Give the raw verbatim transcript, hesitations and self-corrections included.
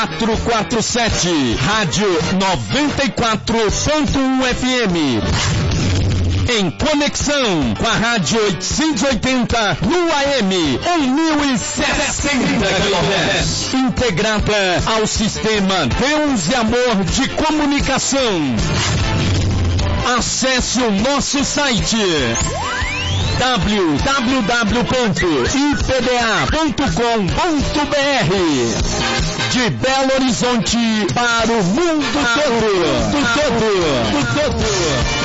quatro quatro sete, Rádio noventa e quatro ponto um F M. Em conexão com a Rádio oitocentos e oitenta no A M mil e sessenta quilohertz. Integrada ao sistema Deus e Amor de Comunicação. Acesse o nosso site w w w ponto i p d a ponto com ponto b r. De Belo Horizonte para o mundo todo. Mundo todo. Mundo todo.